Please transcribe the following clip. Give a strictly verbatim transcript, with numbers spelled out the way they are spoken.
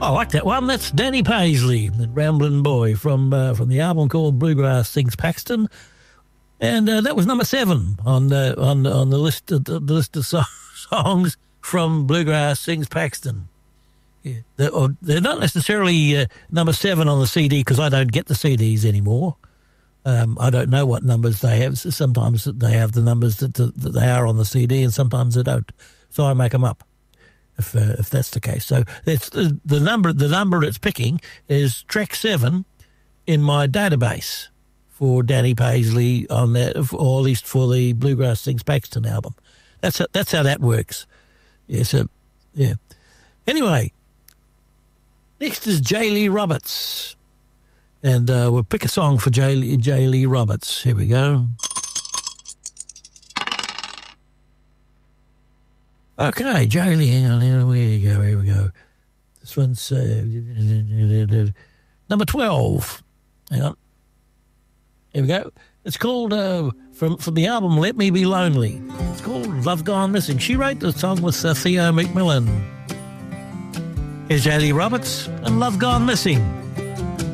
I like that one. That's Danny Paisley, the Ramblin' Boy, from uh, from the album called Bluegrass Sings Paxton, and uh, that was number seven on the on on the list of the, the list of so- songs from Bluegrass Sings Paxton. Yeah, they're, or they're not necessarily uh, number seven on the C D because I don't get the C Ds anymore. Um, I don't know what numbers they have. Sometimes they have the numbers that, that they are on the C D, and sometimes they don't. So I make them up. If uh, if that's the case, so it's the, the number the number it's picking is track seven in my database for Danny Paisley on that, or at least for the Bluegrass Sings Paxton album. That's how, that's how that works. Yeah, so yeah. Anyway, next is J. Lee Roberts, and uh, we'll pick a song for J. J. Lee Roberts. Here we go. Okay, Jolly, hang on, here we go, here we go. This one's uh, number twelve. Hang on. Here we go. It's called, uh, from, from the album Let Me Be Lonely. It's called Love Gone Missing. She wrote the song with uh, Theo McMillan. Here's J. Lee Roberts and Love Gone Missing.